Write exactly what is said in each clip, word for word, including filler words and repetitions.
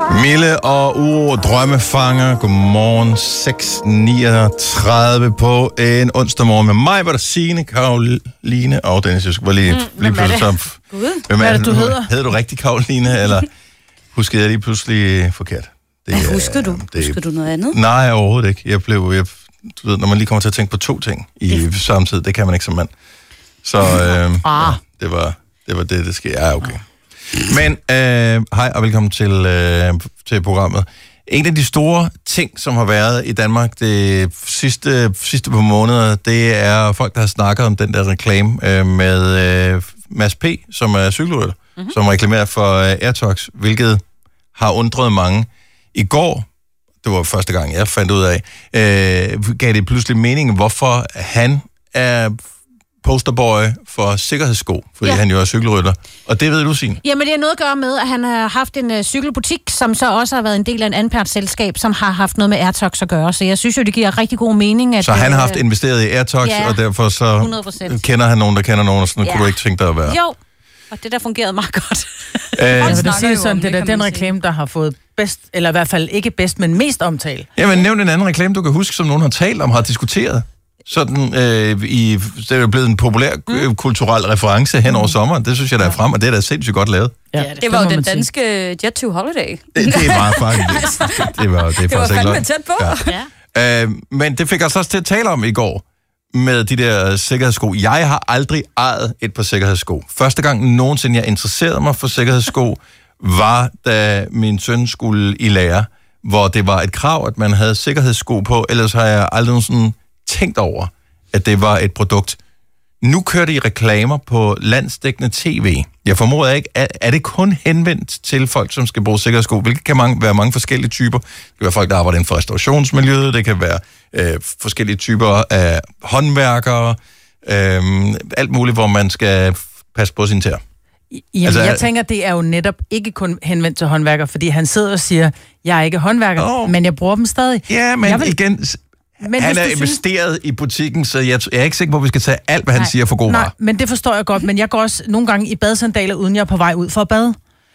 Mille og Uro, drømmefanger. Godmorgen, seks niogtredive på en onsdag morgen med mig, var der Signe, Karoline og Dennis. Jeg skulle lige, mm, lige pludselig op. Gud, hvad er det, du hedder? Hedder du rigtig Karoline, eller huskede jeg lige pludselig forkert? Det, hvad husker du? Det, husker du noget andet? Nej, overhovedet ikke. Jeg blev, jeg, du ved, når man lige kommer til at tænke på to ting i det. samme tid, det kan man ikke som mand. Så øh, ah. ja, det, var, det var det, det sker. Ja, okay. Men øh, hej og velkommen til, øh, til programmet. En af de store ting, som har været i Danmark det sidste, sidste par måneder, det er folk, der har snakket om den der reklame øh, med øh, Mads P., som er cykelrytter, mm-hmm. som reklamerer for øh, AirTox, hvilket har undret mange. I går, det var første gang, jeg fandt ud af, øh, gav det pludselig mening, hvorfor han er posterboy for sikkerhedssko, fordi ja. han jo er cykelrytter. Og det ved du, Signe. Jamen, det har noget at gøre med, at han har haft en uh, cykelbutik, som så også har været en del af en anpartsselskab, som har haft noget med AirTox at gøre. Så jeg synes jo, det giver rigtig god mening. At, så han har haft investeret i AirTox, ja, og derfor så hundrede procent kender han nogen, der kender nogen, og sådan ja. kunne du ikke tænke dig at være. Jo, og det der fungerede meget godt. Æh, altså, det siger sådan, det er den reklame, der har fået bedst, eller i hvert fald ikke bedst, men mest omtale. Jamen, nævn en anden reklame, du kan huske, som nogen har talt om, har diskuteret. Sådan, øh, i, det er jo blevet en populær mm. kulturel reference hen over mm. sommeren. Det synes jeg, der er frem, og det er da sindssygt godt lavet. Ja, det, det var jo den danske Jet to Holiday. Det, det er meget faktisk. Det, det var, det er det var fandme tæt på. Ja. Ja. Øh, men det fik os også til at tale om i går, med de der sikkerhedssko. Jeg har aldrig ejet et par sikkerhedssko. Første gang nogensinde, jeg interesserede mig for sikkerhedssko, var da min søn skulle i lære, hvor det var et krav, at man havde sikkerhedssko på, ellers har jeg aldrig nogensinde tænkt over, at det var et produkt. Nu kører de reklamer på landsdækkende tv. Jeg formoder ikke, er, er det kun henvendt til folk, som skal bruge sikkerhedssko? Hvilket kan mange, være mange forskellige typer. Det kan være folk, der arbejder inden for restaurationsmiljøet. Det kan være øh, forskellige typer af håndværkere. Øh, alt muligt, hvor man skal passe på sin tæer. Jamen, altså, jeg tænker, det er jo netop ikke kun henvendt til håndværkere, fordi han sidder og siger, jeg er ikke håndværker, oh. men jeg bruger dem stadig. Ja, men vil... igen... Men han er investeret synes... i butikken, så jeg, jeg er ikke sikker på, at vi skal tage alt, hvad han nej, siger for god varer. Nej, men det forstår jeg godt, men jeg går også nogle gange i badsandaler, uden jeg er på vej ud for at bade.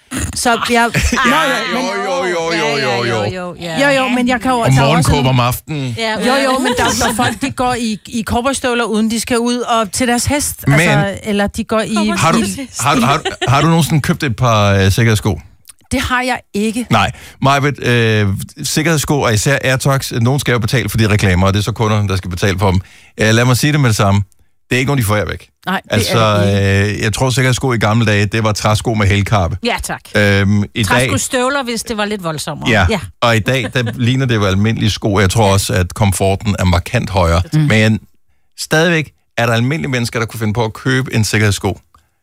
Så jeg... ja, jo, jo, jo, jo, jo, jo, jo. Jo, jo, men jeg kan jo... Og morgenkåb om aftenen. Ja, jo, jo, men der er folk, de går i, i cowboystøvler, uden de skal ud og til deres hest. Men... Altså, eller de går i... Har du, har, har, har du nogensinde købt et par uh, sikkerhedssko? Det har jeg ikke. Nej. Majbet, øh, sikkerhedssko og især AirTox, nogen skal jo betale for de reklamer, og det er så kunderne, der skal betale for dem. Øh, lad mig sige det med det samme. Det er ikke nogen, de får jer væk. Nej, det altså, er øh, jeg tror sikkerhedssko i gamle dage, det var træsko med hælkarpe. Ja, tak. Øhm, i træsko dag, støvler, hvis det var lidt voldsommere. Ja, ja. Og i dag, der ligner det jo almindelige sko. Jeg tror også, at komforten er markant højere. Mm. Men stadigvæk er der almindelige mennesker, der kunne finde på at købe en sikkerhedssko.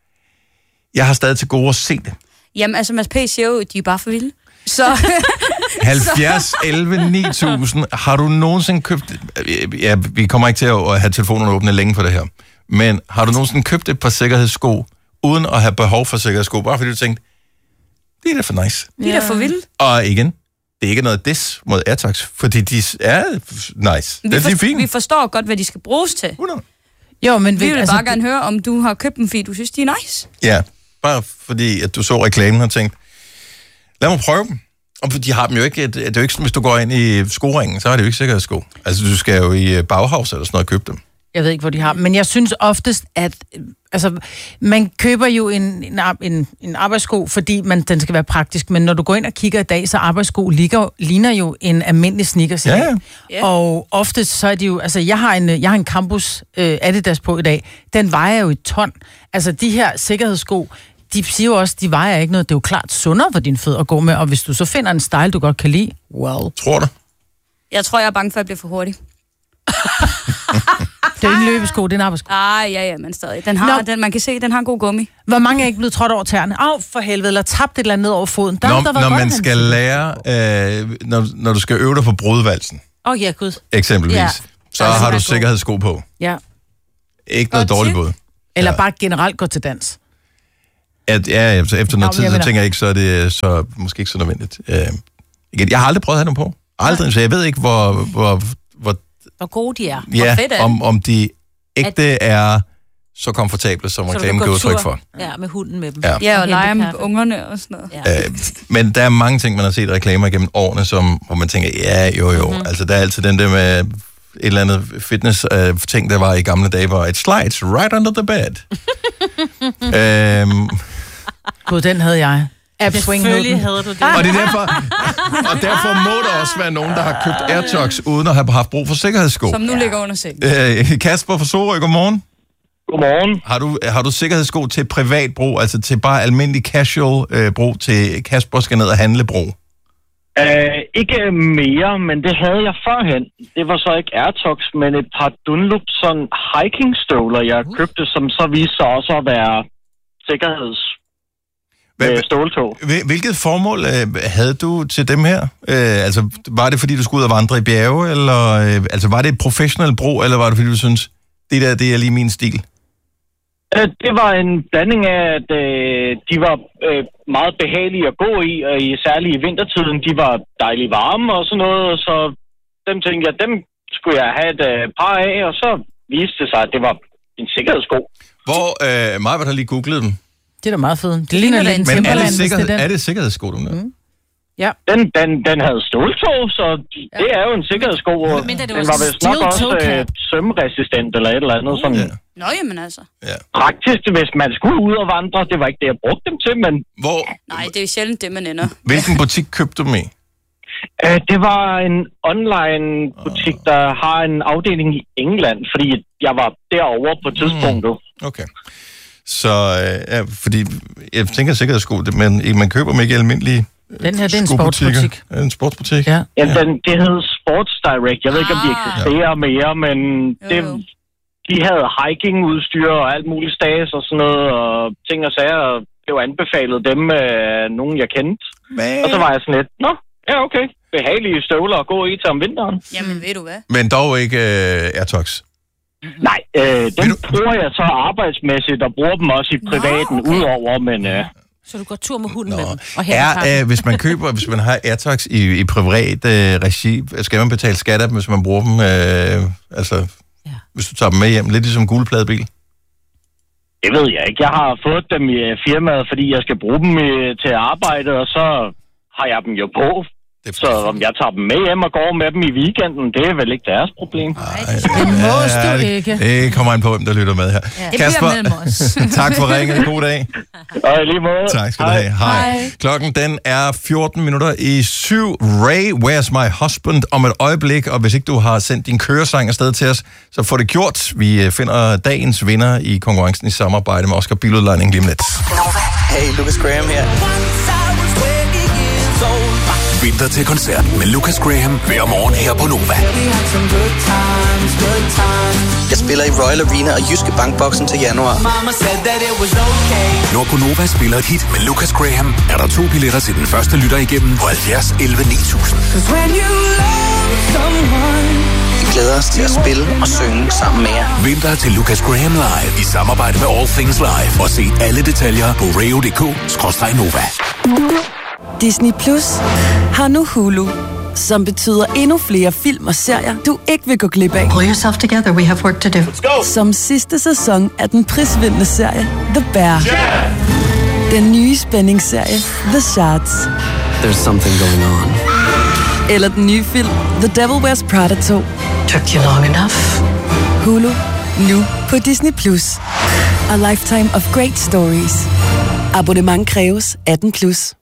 Jeg har stadig til gode at se det. Jamen, altså, Mads P. siger jo, de er bare for vilde. Så... halvfjerds elleve ni tusind. Har du nogensinde købt... Ja, vi kommer ikke til at have telefonerne åbne længe for det her. Men har du nogensinde købt et par sikkerhedssko, uden at have behov for sikkerhedssko, bare fordi du tænkte, det er da for nice. De er da for vilde. Og igen, det er ikke noget diss mod AirTox, fordi de er nice. Vi, det er for, vi forstår godt, hvad de skal bruges til. hundrede Jo, men vi vil altså, bare gerne høre, om du har købt dem, fordi du synes, de er nice. Ja, bare fordi, at du så reklamen og tænkte, lad mig prøve dem. Og de har dem jo ikke, det er jo ikke, hvis du går ind i skoringen, så har det jo ikke sikkerhedssko. Altså, du skal jo i Bauhaus eller sådan noget og købe dem. Jeg ved ikke, hvor de har, men jeg synes oftest, at altså, man køber jo en, en, en arbejdssko, fordi man, den skal være praktisk, men når du går ind og kigger i dag, så arbejdssko ligger, ligner jo en almindelig sneakers. Ja, ja. Yeah. Og oftest så er de jo, altså jeg har en, jeg har en Campus øh, Adidas på i dag, den vejer jo et ton. Altså de her sikkerhedssko, de siger jo også, de vejer ikke noget. Det er jo klart sundere for dine fødder at gå med, og hvis du så finder en style, du godt kan lide, well. Tror du? Jeg tror, jeg er bange for, at jeg bliver for hurtig. Det er ikke en løbesko, det er en arbejdssko. Ah, ja, ja, men stadig. Den har, den, man kan se, den har en god gummi. Hvor mange er ikke blevet trådt over tæerne? Au, for helvede, eller tabt et eller andet ned over foden. Der, når der når man skal lære, øh, når, når du skal øve dig på brudvalsen. Åh, oh, ja, gud. Eksempelvis. Ja. Så altså, har du sikkerhedssko på. Ja. Ikke noget dårligt bud. Eller ja. bare generelt gå til dans. At, ja, efter, efter noget Nå, tid, så tænker jeg ikke, så er det så, måske ikke så nødvendigt. Øh, igen, jeg har aldrig prøvet at have dem på. Aldrig, så jeg ved ikke, hvor... hvor, hvor hvor gode de er. Ja, hvor fedt er om, om de ægte er så komfortable, som Så du reklamen kan giver gå udtryk tur. for. Ja, med hunden med dem. Ja. Ja, og lege med Handicap. ungerne og sådan noget. Ja. Øh, men der er mange ting, man har set reklamer igennem årene, som, hvor man tænker, ja, jo, jo. Mm-hmm. Altså, der er altid den der med et eller andet fitness-ting, øh, der var i gamle dage, hvor it slides right under the bed. øhm, Gud, den havde jeg. Abswing Selvfølgelig havde du det. og, det er derfor, og derfor må der også være nogen, der har købt AirTogs, uden at have haft brug for sikkerhedssko. Som nu ja. ligger under sengen. Øh, Kasper fra Sorø, godmorgen. Godmorgen. Har du, har du sikkerhedssko til privat brug, altså til bare almindelig casual øh, brug, til Kasper skal ned og handle brug? Uh, ikke mere, men det havde jeg førhen. Det var så ikke AirTogs, men et par Dunlop sådan hikingstøvler, jeg købte, som så viste sig også at være sikkerheds Hvad- øh, ståltog. Hvil- Hvilket formål øh, havde du til dem her? Øh, altså, var det fordi, du skulle ud og vandre i bjerge, eller øh, altså, var det et professionelt brug, eller var det fordi, du synes, det der, det er lige min stil? Uh, det var en blanding af, at uh, de var uh, meget behagelige at gå i, og i særligt i vintertiden, de var dejligt varme og sådan noget, så dem tænkte jeg, dem skulle jeg have et uh, par af, og så viste det sig, at det var en sikkerhedssko. Hvor, øh, Maja har lige googlet dem. Det er da meget fedt. Det ligner lidt en Men er Timberland, det, hvis sikkerhed, det er er den. det sikkerhedssko, du med? Mm. Den, den, den havde ståltog, så det er jo en sikkerhedssko, og mindre det den var var vist nok steel også toe øh, cap. sømresistent eller et eller andet. Sådan Ja. Nå, jamen altså. Ja. praktisk, hvis man skulle ud og vandre. Det var ikke det, jeg brugte dem til, men Hvor, Nej, det er jo sjældent det, man ender. hvilken butik købte du dem i? øh, det var en online butik, der har en afdeling i England, fordi jeg var derovre på tidspunktet. Okay. Så, øh, ja, fordi jeg tænker sikkerhedssko, det- men man køber dem ikke i almindelige Den her, det er en skobutikker. sportsbutik. Er det en sportsbutik? Ja. Ja, den, det hed Sports Direct. Jeg ved ikke, om de Ah. eksisterer mere, men det, Jo, jo. de havde hiking-udstyr og alt muligt stas og sådan noget, og ting og sager, og det var anbefalet dem af nogen, jeg kendte. Men, Og så var jeg sådan lidt, nå, ja okay, behagelige støvler at gå i til om vinteren. Jamen, ved du hvad? men dog ikke øh, AirTogs. Nej, øh, den Vil du- bruger jeg så arbejdsmæssigt og bruger dem også i privaten okay. udover, men øh, Så du går tur med hunden Nå. med dem og henter Er, øh, hvis man køber, hvis man har AirTogs i, i privat øh, regi, skal man betale skat af dem, hvis man bruger dem, øh, altså, Ja. hvis du tager dem med hjem, lidt ligesom gulpladebil? det ved jeg ikke. Jeg har fået dem i øh, firmaet, fordi jeg skal bruge dem øh, til arbejde, og så har jeg dem jo på. Det Så om jeg tager dem med hjem og går med dem i weekenden, det er vel ikke deres problem. Det mås du det, ikke. det kommer an på, hvem der lytter med her. Det bliver mellem os. tak for ringet. God dag. Og i lige måde. Tak skal du have. Hej. Klokken den er fjorten minutter i syv. Ray, Where's My Husband om et øjeblik, og hvis ikke du har sendt din køresang afsted til os, så får det gjort. Vi øh, finder dagens vinder i konkurrencen i samarbejde med Oscar Biludlejning lige om lidt. Hey, Lucas Graham her. Vinter til koncert med Lucas Graham hver morgen her på Nova. Jeg spiller i Royal Arena og Jyske Bankboksen til januar. Når Gonova spiller et hit med Lucas Graham, er der to billetter til den første lytter igennem på halvfjerds elleve ni tusind. Vi glæder os til at spille og synge sammen med jer. Vinter til Lucas Graham Live i samarbejde med All Things Live. Og se alle detaljer på radio punktum d k skråstreg nova. Disney Plus har nu Hulu, som betyder endnu flere film og serier, du ikke vil gå glip af. Pull yourself together, we have work to do. Som sidste sæson af den prisvindende serie The Bear. Yeah! Den nye spændingsserie The Shards. There's something going on. Eller den nye film The Devil Wears Prada to. Took you long enough. Hulu, nu på Disney Plus. A lifetime of great stories. Abonnement kræves atten plus.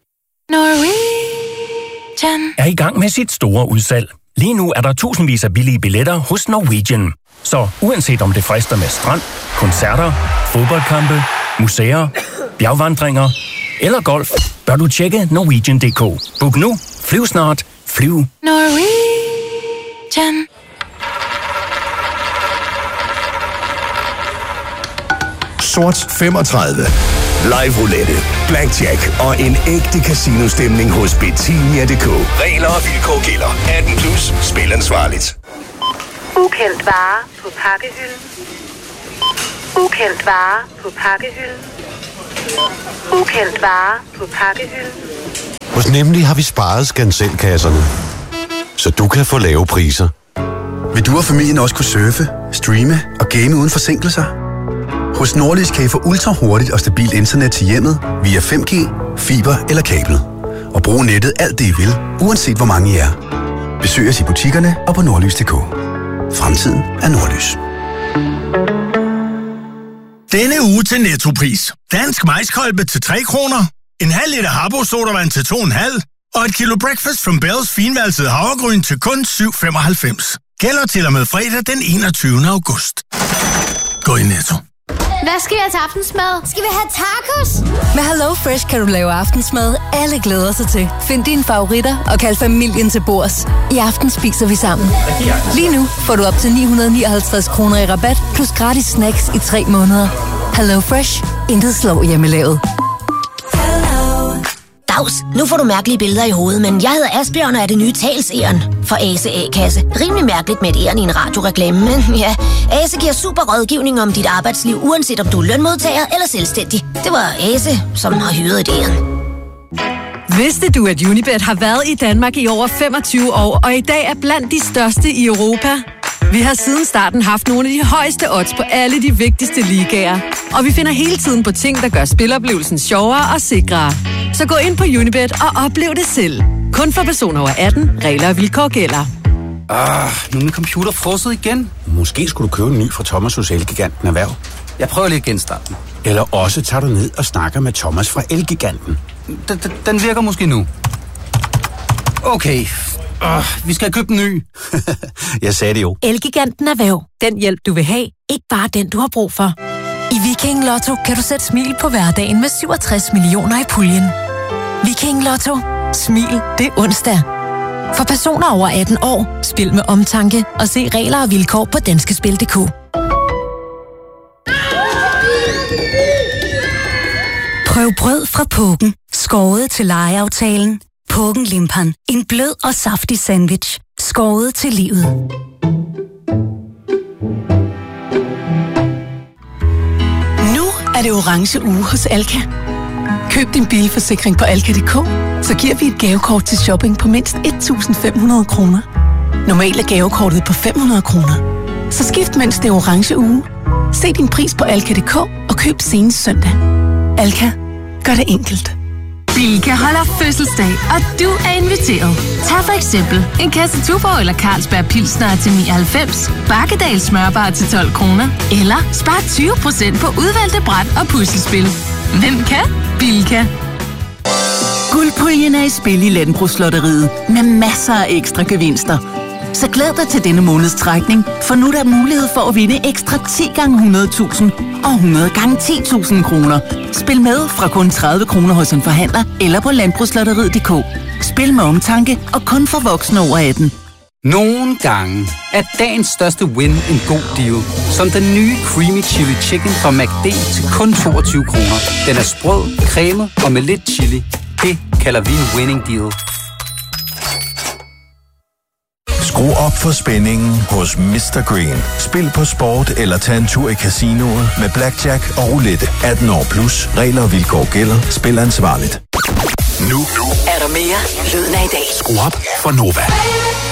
Norwegian. Er i gang med sit store udsalg. Lige nu er der tusindvis af billige billetter hos Norwegian. Så uanset om det frister med strand, koncerter, fodboldkampe, museer, bjergvandringer eller golf, bør du tjekke Norwegian punktum d k. Book nu, flyv snart, flyv. Norwegian. Sort femogtredive. Live roulette, blackjack og en ægte casino-stemning hos Betinia punktum d k. Regler og vilkår gælder. atten plus. Spil ansvarligt. Ukendt vare på pakkehylden. Ukendt vare på pakkehylden. Ukendt vare på pakkehylden. Hos Nemlig har vi sparet skanselkasserne, så du kan få lave priser. Vil du og familien også kunne surfe, streame og game uden forsinkelser? Hos Nordlys kan I få ultra hurtigt og stabilt internet til hjemmet via fem G, fiber eller kabel. Og bruge nettet alt det I vil, uanset hvor mange I er. Besøg os i butikkerne og på nordlys punktum d k. Fremtiden er Nordlys. Denne uge til Nettopris. Dansk maiskolbe til tre kroner. En halv liter Habbo sodavand til to komma fem. Og et kilo Breakfast from Bells finvalset havregryn til kun syv femoghalvfems. Gælder til og med fredag den enogtyvende august. Gå i Netto. Hvad skal vi have til aftensmad? Skal vi have tacos? Med Hello Fresh kan du lave aftensmad, alle glæder sig til. Find dine favoritter og kald familien til bords. I aften spiser vi sammen. Lige nu får du op til ni hundrede nioghalvtreds kroner i rabat, plus gratis snacks i tre måneder. Hello Fresh. Intet slår hjemmelavet. Dags, nu får du mærkelige billeder i hovedet, men jeg hedder Asbjørn og er det nye talsæren for Ase A-kasse. Rimelig mærkeligt med et æren i en radioreklame, men ja, Ase giver super rådgivning om dit arbejdsliv, uanset om du er lønmodtager eller selvstændig. Det var Ase, som har hyret et æren. Vidste du, at Unibet har været i Danmark i over femogtyve år, og i dag er blandt de største i Europa? Vi har siden starten haft nogle af de højeste odds på alle de vigtigste ligaer. Og vi finder hele tiden på ting, der gør spiloplevelsen sjovere og sikrere. Så gå ind på Unibet og oplev det selv. Kun for personer over atten. Regler og vilkår gælder. Ah, nu er min computer frosset igen. Måske skulle du købe en ny fra Thomas hos Elgiganten Erhverv. Jeg prøver lige at genstarte den. Eller også tager du ned og snakker med Thomas fra Elgiganten. Den, den virker måske nu. Okay. Uh, vi skal have købt en ny. Jeg sagde det jo. Elgiganten Erhverv. Den hjælp, du vil have. Ikke bare den, du har brug for. I Viking Lotto kan du sætte smil på hverdagen med syvogtres millioner i puljen. Viking Lotto. Smil, det er onsdag. For personer over atten år, spil med omtanke og se regler og vilkår på danskespil punktum d k. Prøv brød fra Pågen. Skåret til lejeaftalen. Pågen Limpan. En blød og saftig sandwich. Skåret til livet. Nu er det orange uge hos Alka. Køb din bilforsikring på alka punktum d k, så giver vi et gavekort til shopping på mindst et tusind fem hundrede kroner. Normalt er gavekortet på fem hundrede kroner. Så skift mens det er orange uge. Se din pris på alka punktum d k og køb senest søndag. Alka. Gør det enkelt. Bilka holder fødselsdag, og du er inviteret. Tag for eksempel en kasse Tuborg eller Carlsberg Pilsner til nioghalvfems, Bakkedal smørbar til tolv kroner, eller spar tyve procent på udvalgte bræt og puslespil. Hvem kan? Bilka. Guldpuljen er i spil i Landbrugslotteriet med masser af ekstra gevinster. Så glæd dig til denne måneds trækning, for nu er der mulighed for at vinde ekstra ti gange hundrede tusind og hundrede gange ti tusind kroner. Spil med fra kun tredive kroner hos en forhandler eller på landbrugslotteriet punktum d k. Spil med omtanke og kun for voksne over atten. Nogle gange er dagens største win en god deal. Som den nye Creamy Chili Chicken fra McD til kun toogtyve kroner. Den er sprød, cremet og med lidt chili. Det kalder vi en winning deal. Skru op for spændingen hos mister Green. Spil på sport eller tag en tur i casinoet med blackjack og roulette. atten år plus. Regler og vilkår gælder. Spil ansvarligt. Nu Er der mere? Lyden af i dag. skru op for Nova.